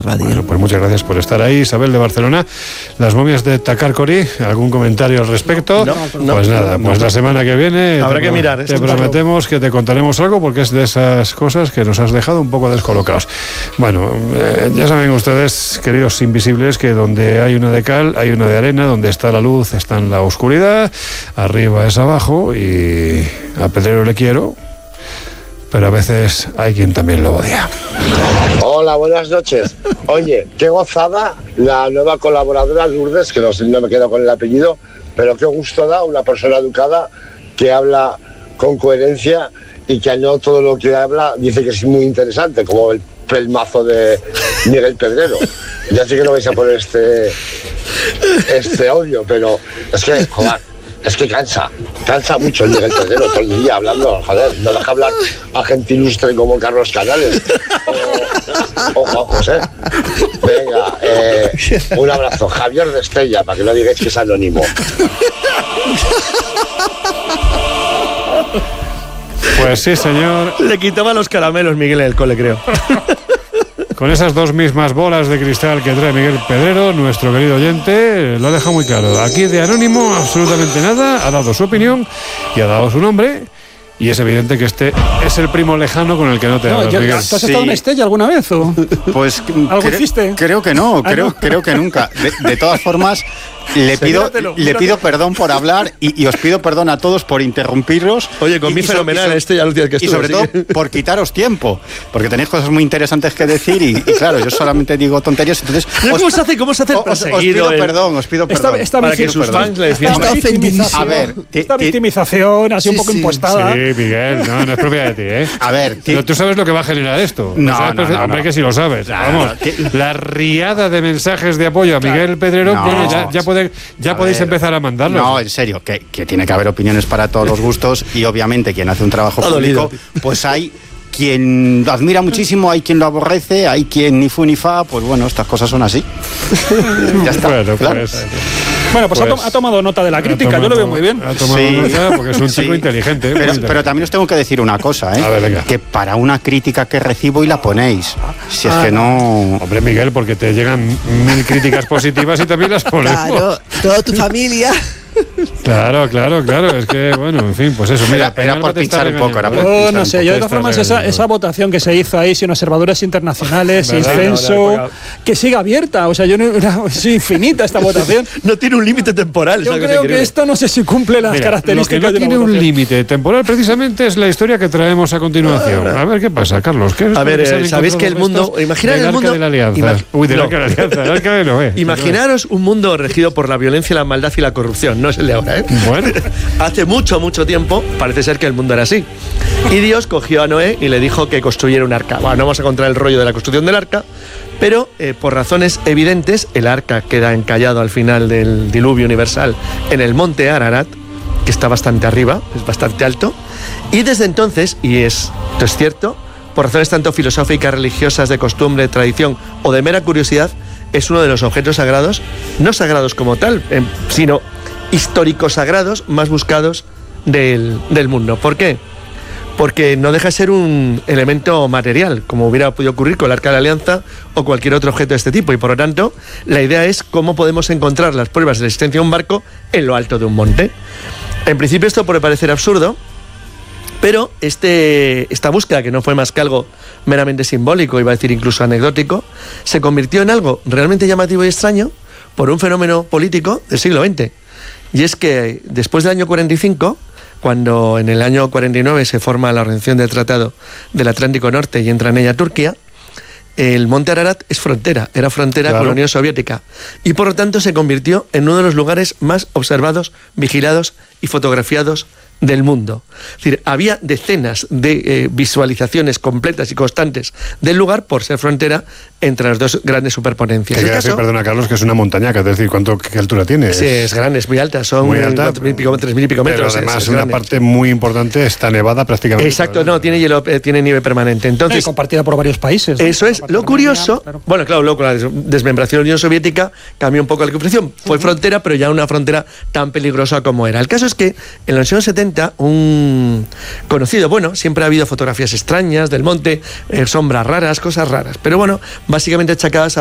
Radio. Bueno, pues muchas gracias por estar ahí. Isabel de Barcelona, las momias de Takarkori, ¿algún comentario al respecto? No, pues nada, pues la semana que viene habrá que mirar. Te prometemos que te contaremos algo, porque es de esas cosas que nos has dejado un poco descolocados. Bueno, ya saben ustedes, queridos invisibles, que donde hay una de cal, hay una de arena, donde está la luz, está en la oscuridad, arriba es abajo, y a Pedrero le quiero, pero a veces hay quien también lo odia. Hola, buenas noches. Oye, qué gozada la nueva colaboradora Lourdes, que no me quedo con el apellido, pero qué gusto da una persona educada que habla con coherencia y que no todo lo que habla dice que es muy interesante, como el pelmazo de Miguel Pedrero. Ya sé que no vais a poner este odio, pero es que, joder, es que cansa mucho el Miguel Pedrero todo el día hablando, joder, no deja hablar a gente ilustre como Carlos Canales o Juan José. Venga, un abrazo. Javier de Estella, para que no digáis que es anónimo. Pues sí, señor. Le quitaba los caramelos Miguel en el cole, creo. Con esas dos mismas bolas de cristal que trae Miguel Pedrero, nuestro querido oyente lo ha dejado muy claro. Aquí de anónimo absolutamente nada, ha dado su opinión y ha dado su nombre. Y es evidente que este es el primo lejano con el que no te hablas, Miguel. ¿Tú has estado en Estella alguna vez? ¿O? Pues ¿algo hiciste? Creo que no, creo que nunca. De todas formas, le pido perdón por hablar y os pido perdón a todos por interrumpirlos. Oye, con mi fenomenal ya lo tienes que estuve. Y sobre todo por quitaros tiempo, porque tenéis cosas muy interesantes que decir y claro, yo solamente digo tonterías, entonces... ¿Cómo se hace el perseguido? Os pido perdón. Para que sus fans le decían... Esta victimización así un poco impostada. Sí, Miguel, no es propia de ti, ¿eh? A ver... ¿Tú sabes lo que va a generar esto? No. Hombre, que si lo sabes. Vamos, la riada de mensajes de apoyo a Miguel Pedrero, bueno, ya podéis empezar a mandarlos. No, en serio, que tiene que haber opiniones para todos los gustos y obviamente quien hace un trabajo público, pues hay quien lo admira muchísimo, hay quien lo aborrece, hay quien ni fu ni fa, pues bueno, estas cosas son así. Ya está. Bueno, claro. Pues ha tomado nota de la crítica, yo lo veo muy bien. Ha tomado nota porque es un chico inteligente. Pero también os tengo que decir una cosa, A ver, venga. que para una crítica que recibo y la ponéis, si es que no... Hombre, Miguel, porque te llegan 1000 críticas positivas y también las ponemos. Claro, toda tu familia. Claro, es que, bueno, en fin, pues eso, mira, era por pinchar un poco, no sé, yo de todas formas esa votación que se hizo ahí sin observadores internacionales, sin censo, que siga abierta, o sea, es infinita esta votación. No tiene un límite temporal. Yo creo que esto no sé si cumple las características. Lo que no tiene un límite temporal precisamente es la historia que traemos a continuación. A ver, ¿qué pasa, Carlos? A ver, sabéis que el mundo... Imaginad el mundo... de la Alianza. del Arca de la Alianza, el Arca de Noé. Imaginaros un mundo regido por la violencia, la maldad y la corrupción. No es el de ahora, ¿eh? Bueno. Hace mucho tiempo parece ser que el mundo era así. Y Dios cogió a Noé y le dijo que construyera un arca. Bueno, no vamos a contar el rollo de la construcción del arca, pero por razones evidentes el arca queda encallado al final del diluvio universal en el monte Ararat, que está bastante arriba, es bastante alto. Y desde entonces, esto es cierto, por razones tanto filosóficas, religiosas, de costumbre, de tradición o de mera curiosidad, es uno de los objetos sagrados, no sagrados como tal, sino históricos sagrados más buscados del mundo. ¿Por qué? Porque no deja de ser un elemento material, como hubiera podido ocurrir con el Arca de la Alianza o cualquier otro objeto de este tipo, y por lo tanto la idea es cómo podemos encontrar las pruebas de la existencia de un barco en lo alto de un monte. En principio esto puede parecer absurdo, pero esta búsqueda, que no fue más que algo meramente simbólico, iba a decir incluso anecdótico, se convirtió en algo realmente llamativo y extraño por un fenómeno político del siglo XX. Y es que después del año 45, cuando en el año 49 se forma la Organización del Tratado del Atlántico Norte y entra en ella Turquía, el monte Ararat era frontera con la Unión Soviética, y por lo tanto se convirtió en uno de los lugares más observados, vigilados y fotografiados del mundo. Es decir, había decenas de visualizaciones completas y constantes del lugar por ser frontera entre las dos grandes superpotencias. Perdona, Carlos, que es una montañaca, es decir, ¿qué altura tiene? Sí, es grande, es muy alta, son 3.000 y pico metros. Pero además una parte muy importante está nevada prácticamente. Exacto, no, tiene nieve permanente. Entonces, compartida por varios países. Eso es lo curioso. Bueno, claro, luego con la desmembración de la Unión Soviética cambió un poco la configuración. Fue frontera, pero ya una frontera tan peligrosa como era. El caso es que en los años 70 cuenta un conocido. Bueno, siempre ha habido fotografías extrañas del monte, sombras raras, cosas raras, pero bueno, básicamente achacadas